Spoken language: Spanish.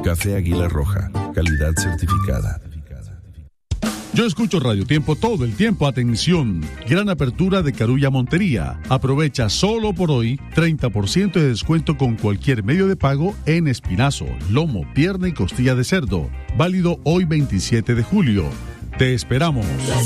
Café Águila Roja, calidad certificada. Yo escucho Radio Tiempo todo el tiempo. Atención, gran apertura de Carulla Montería. Aprovecha solo por hoy 30% de descuento con cualquier medio de pago en espinazo, lomo, pierna y costilla de cerdo. Válido hoy 27 de julio. Te esperamos.